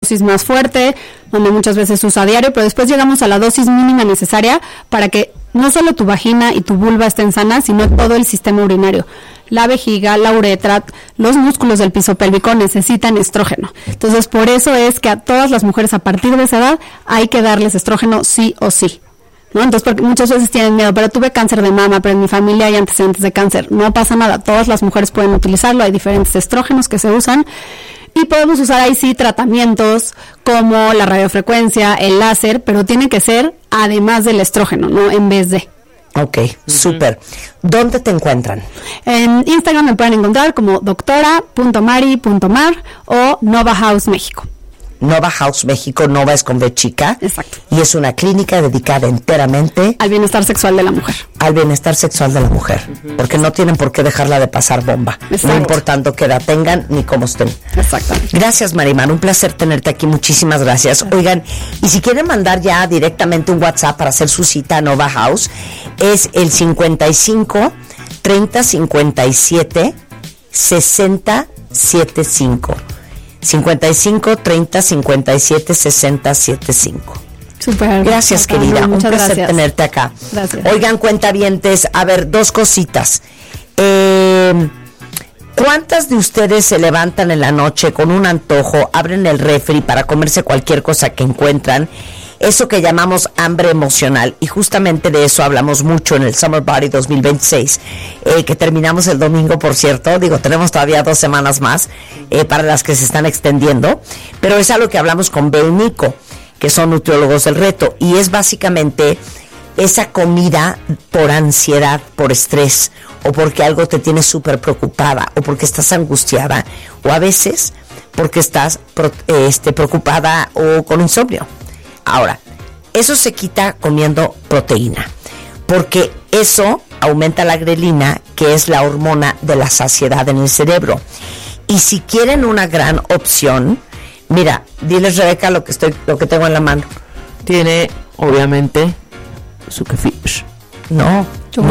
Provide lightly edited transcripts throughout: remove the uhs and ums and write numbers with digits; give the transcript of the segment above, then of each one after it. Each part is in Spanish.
dosis más fuerte, donde muchas veces se usa a diario, pero después llegamos a la dosis mínima necesaria para que no solo tu vagina y tu vulva estén sanas, sino todo el sistema urinario. La vejiga, la uretra, los músculos del piso pélvico necesitan estrógeno. Entonces, por eso es que a todas las mujeres a partir de esa edad hay que darles estrógeno sí o sí, ¿no? Entonces, porque muchas veces tienen miedo, pero tuve cáncer de mama, pero en mi familia hay antecedentes de cáncer. No pasa nada, todas las mujeres pueden utilizarlo, hay diferentes estrógenos que se usan. Y podemos usar ahí sí tratamientos como la radiofrecuencia, el láser, pero tiene que ser además del estrógeno, no en vez de. Ok, súper. ¿Dónde te encuentran? En Instagram me pueden encontrar como doctora.mari.mar o Nova House México. Nova House México, Nova es con B chica. Exacto. Y es una clínica dedicada enteramente al bienestar sexual de la mujer. Al bienestar sexual de la mujer. Porque no tienen por qué dejarla de pasar bomba. Exacto. No importando qué edad tengan ni cómo estén. Exactamente. Gracias, Marimar. Un placer tenerte aquí. Muchísimas gracias. Oigan, y si quieren mandar ya directamente un WhatsApp para hacer su cita a Nova House, es el 55 30 57 60 75. 55 30 57 60 75. Súper. Gracias, querida. Un placer gracias. tenerte acá. Gracias. Oigan, cuentavientes, a ver, dos cositas. ¿Cuántas de ustedes se levantan en la noche con un antojo, abren el refri para comerse cualquier cosa que encuentran? Eso que llamamos hambre emocional, y justamente de eso hablamos mucho en el Summer Body 2026, que terminamos el domingo, por cierto. Digo, tenemos todavía 2 semanas más para las que se están extendiendo, pero es algo que hablamos con Bel Nico, que son nutriólogos del reto, y es básicamente esa comida por ansiedad, por estrés, o porque algo te tiene súper preocupada, o porque estás angustiada, o a veces porque estás preocupada o con insomnio. Ahora, eso se quita comiendo proteína, porque eso aumenta la grelina, que es la hormona de la saciedad en el cerebro. Y si quieren una gran opción, mira, diles, Rebeca, lo que tengo en la mano. Tiene, obviamente, Sukefish. No,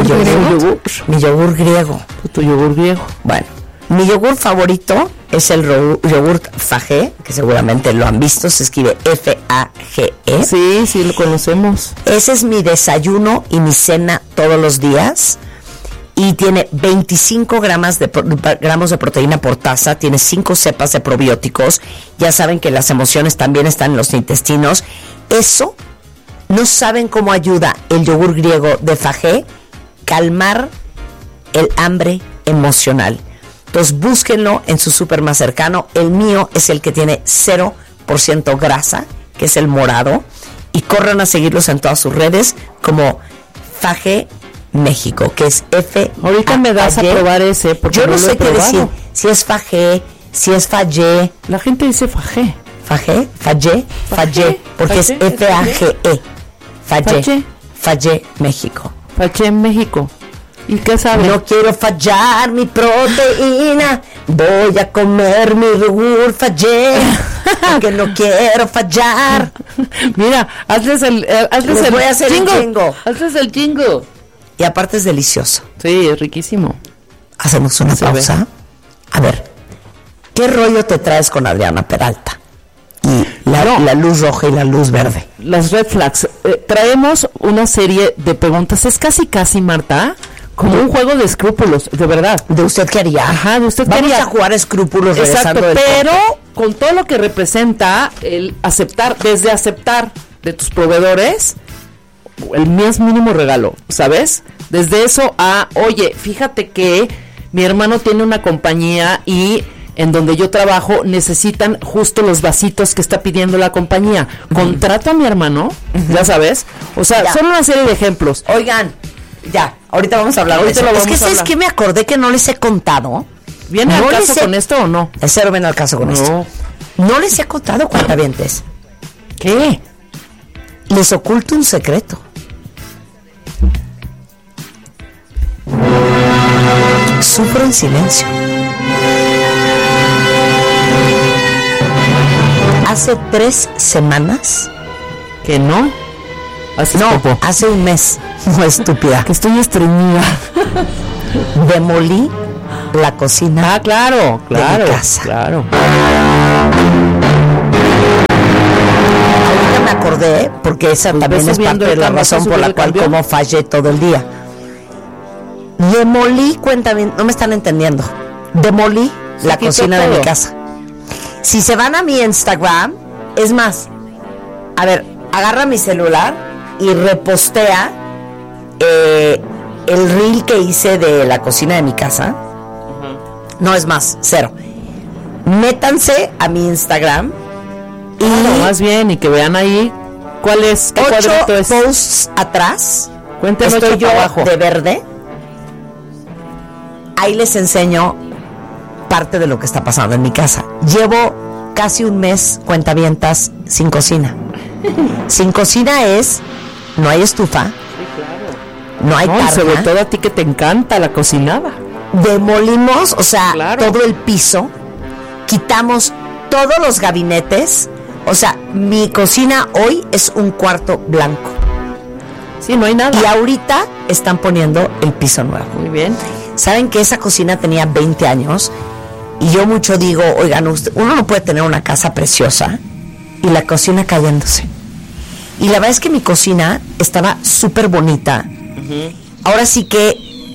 mi yogur griego. Tu yogur griego. Bueno, mi yogur favorito es el yogurt Fage, que seguramente lo han visto, se escribe F-A-G-E. Sí, lo conocemos. Ese es mi desayuno y mi cena todos los días. Y tiene 25 gramos de proteína por taza, tiene 5 cepas de probióticos. Ya saben que las emociones también están en los intestinos. Eso, no saben cómo ayuda el yogur griego de Fage calmar el hambre emocional. Entonces búsquenlo en su súper más cercano. El mío es el que tiene 0% grasa, que es el morado. Y corran a seguirlos en todas sus redes como Fage México, que es F. Ahorita me das a probar ese, porque yo no lo sé he qué probado. decir. Si es Fage, si es Fage. La gente dice Fage. Fage, porque es F-A-G-E. Fage México. Fage México. ¿Y qué sabe? No quiero fallar mi proteína, voy a comer mi yogur Fage, porque no quiero fallar. Mira, hazles el voy a hacer jingle. el jingle. Hazles el jingle. Y aparte es delicioso. Sí, es riquísimo. Hacemos una pausa. A ver, ¿qué rollo te traes con Adriana Peralta? Y la luz roja y la luz verde. Las red flags. Traemos una serie de preguntas. Es casi, Marta, como un juego de escrúpulos, de verdad. ¿De usted qué haría? Ajá, de usted qué Vamos haría. a jugar escrúpulos. Exacto, regresando pero con todo lo que representa el aceptar, desde aceptar de tus proveedores el más mínimo regalo, ¿sabes? Desde eso a, oye, fíjate que mi hermano tiene una compañía y en donde yo trabajo necesitan justo los vasitos que está pidiendo la compañía. Contrato a mi hermano, ya sabes. O sea, Ya. son una serie de ejemplos. Oigan, ya, ahorita vamos a hablar Ahorita de lo eso. vamos Es que a ¿sabes hablar. qué? Me acordé que no les he contado. ¿Viene No al les caso he- con esto o no? El cero viene al caso con esto. No les he contado, cuentavientes. ¿Qué? Les oculto un secreto. Sufro en silencio. Hace 3 semanas. ¿Que no? No, hace un mes. No, estúpida. Que estoy estreñida. Demolí la cocina. Ah, claro, de mi casa. claro. acordé, porque esa Pues también ve es subiendo parte de el la cambio, razón ¿vas a por la subir el cual cambio? como fallé todo el día. Demolí, cuéntame, no me están entendiendo. Demolí la quitó cocina de todo. mi casa. Si se van a mi Instagram, es más, a ver, agarra mi celular y repostea el reel que hice de la cocina de mi casa. No, es más, cero. Métanse a mi Instagram y No, más bien, y que vean ahí cuál es, qué 8 cuadrito es. posts atrás. Cuéntenos Estoy yo abajo. de verde. Ahí les enseño parte de lo que está pasando en mi casa. Llevo casi un mes, cuentavientas, sin cocina. Sin cocina es, no hay estufa, no hay No, y sobre carne. todo a ti que te encanta la cocinada. Demolimos, o sea, Claro. todo el piso, quitamos todos los gabinetes, o sea, mi cocina hoy es un cuarto blanco. Sí, no hay nada. Y ahorita están poniendo el piso nuevo. Muy bien. Saben que esa cocina tenía 20 años y yo mucho digo, oigan, uno no puede tener una casa preciosa y la cocina cayéndose. Y la verdad es que mi cocina estaba súper bonita. Ahora sí que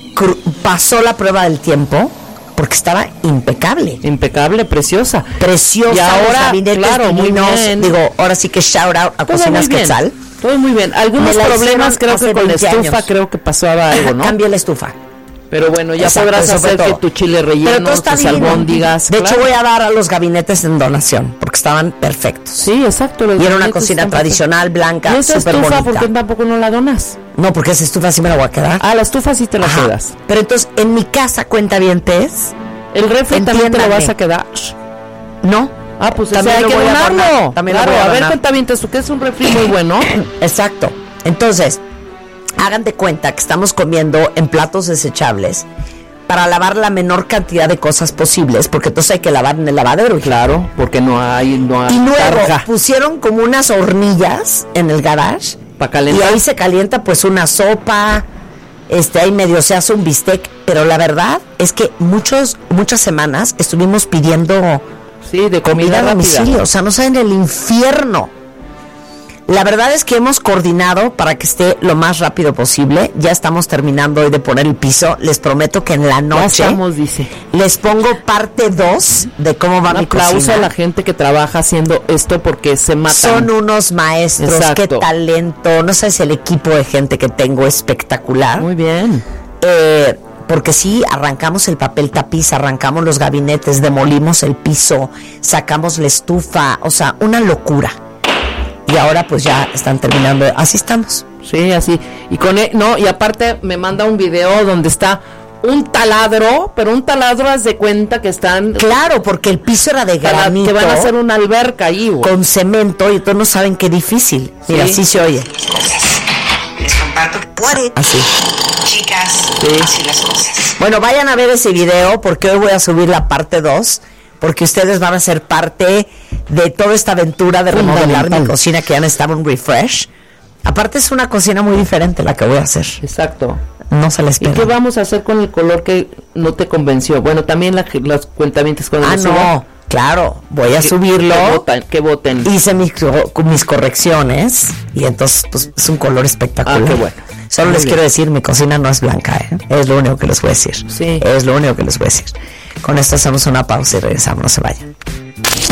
pasó la prueba del tiempo porque estaba impecable. Impecable, preciosa. Preciosa, Y ahora, los gabinetes claro, muy divinos. bien. Digo, ahora sí que shout out a Todo Cocinas muy bien. Quetzal. Todo muy bien. Algunos Me la problemas hicieron creo hace que con la 20 estufa años. creo que pasaba algo, ¿no? Cambié la estufa. Pero bueno, ya Exacto, podrás eso fue hacer que todo. tu chile Pero todo relleno, está tus divino. albóndigas. De hecho, claro. voy a dar a los gabinetes en donación porque estaban perfectos. Sí, exacto. los Y era una gabinetes cocina están tradicional, perfectos. blanca, ¿Y esa súper estufa bonita. por qué tampoco no la donas? No, porque esa estufa sí me la voy a quedar. Ah, la estufa sí te la Ajá. quedas. Pero entonces, en mi casa, cuentavientes, El refri también te lo Entiéndanme. vas a quedar. no. Ah, pues También ese hay lo que voy a donarlo. donar, también lo Claro, voy a a ver, donar. cuentavientes, tú que es un refri muy bueno. Exacto. Entonces, hagan de cuenta que estamos comiendo en platos desechables para lavar la menor cantidad de cosas posibles, porque entonces hay que lavar en el lavadero. Claro, porque no hay Y luego carga pusieron como unas hornillas en el garage para y calentar. ahí se calienta pues una sopa, ahí medio se hace un bistec, pero la verdad es que muchas semanas estuvimos pidiendo Sí, de comida comida a rápida. domicilio, o sea, no saben el infierno. La verdad es que hemos coordinado para que esté lo más rápido posible. Ya estamos terminando hoy de poner el piso. Les prometo que en la Ya noche estamos, dice. les pongo parte 2 de cómo va Un mi aplauso cocina. a la gente que trabaja haciendo esto porque se matan. Son unos maestros, Exacto. qué talento. No sabes el equipo de gente que tengo espectacular. Muy bien. Porque sí, arrancamos el papel tapiz, arrancamos los gabinetes, demolimos el piso, sacamos la estufa, o sea, una locura. Y ahora pues ya están terminando, así estamos. Sí, así. Y no, y aparte me manda un video donde está un taladro, pero un taladro, haz de cuenta que están Claro, porque el piso era de granito, que van a hacer una alberca ahí, güey. con cemento, y todos no saben qué difícil. Mira, Sí. así se oye, Les comparto así. chicas, Sí. así las cosas. Bueno, vayan a ver ese video porque hoy voy a subir la parte 2, porque ustedes van a ser parte de toda esta aventura de remodelar mi Fundamental. cocina, que ya necesitaba un refresh. Aparte es una cocina muy diferente la que voy a hacer. Exacto. No se la ¿Y espera. qué vamos a hacer con el color que no te convenció? Bueno, también las cuentamientos cuando Ah, lo suba, no, claro, voy a que- subirlo. que voten. Hice mis correcciones y entonces pues es un color espectacular. Ah, qué bueno. Solo Muy les bien. quiero decir, mi cocina no es blanca, ¿eh? Es lo único que les voy a decir. Sí. Es lo único que les voy a decir. Con esto hacemos una pausa y regresamos, no se vayan.